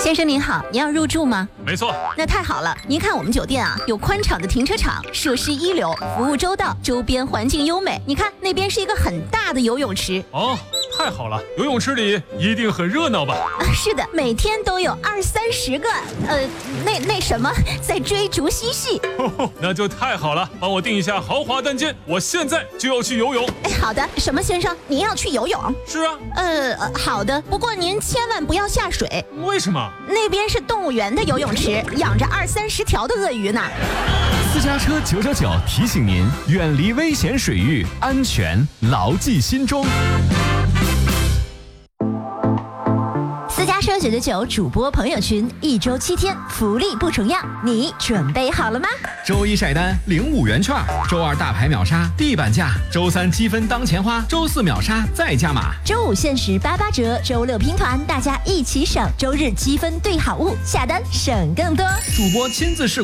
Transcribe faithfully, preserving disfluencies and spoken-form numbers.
先生您好，您要入住吗？ 没错。 那太好了，您看我们酒店啊，有宽敞的停车场，设施一流，服务周到，周边环境优美。你看那边是一个很大的游泳池。 哦，太好了，游泳池里一定很热闹吧？ 啊，是的，每天都有二三十个，呃，那那什么，在追逐嬉戏。 呵呵，那就太好了，帮我订一下豪华单间，我现在就要去游泳。 哎，好的，什么先生，您要去游泳？ 是啊。 呃，呃好的，不过您千万不要下水。 为什么？ 那边是动物园的游泳池，养着二三十条的鳄鱼呢。 私家车九九九提醒您，远离危险水域，安全牢记心中。 私家车九九九主播朋友群，一周七天，福利不重样，你准备好了吗？ 周一晒单领五元券，周二大牌秒杀地板价，周三积分当钱花，周四秒杀再加码， 周五限时八八折，周六拼团，大家一起省，周日积分兑好物，下单省更多。 主播亲自试